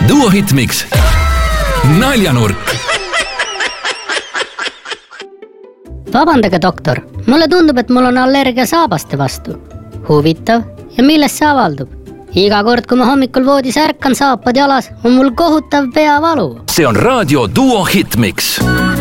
Duo Hitmix naljanurk. Vabandage, doktor. Mulle tundub, et mul on allergia saabaste vastu. Huvitav. Ja millest see avaldub? Iga kord, kui ma hommikul voodis ärkan saapad jalas, on mul kohutav peavalu. See on raadio Duo Hitmix.